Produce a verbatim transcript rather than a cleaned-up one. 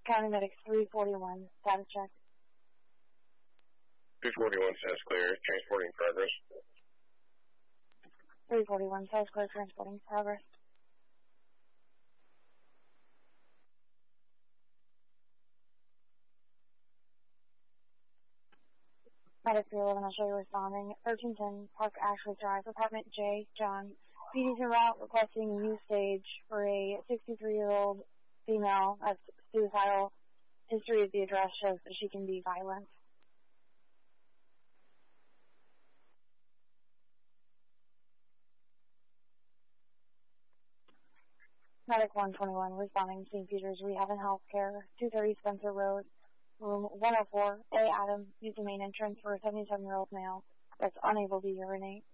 County Medics three forty-one, status check. three forty-one says clear, transporting progress. three forty-one says clear, transporting progress. Medic three eleven, I'll show you responding. thirteen ten, Park Ashley Drive, Apartment J, John. P D's en route requesting a new stage for a sixty-three-year-old female that's suicidal. History of the address shows that she can be violent. Medic one twenty-one, responding to Saint Peter's Rehab and Healthcare, two thirty Spencer Road, room one oh four, A. Adam, use the main entrance for a seventy-seven-year-old male that's unable to urinate.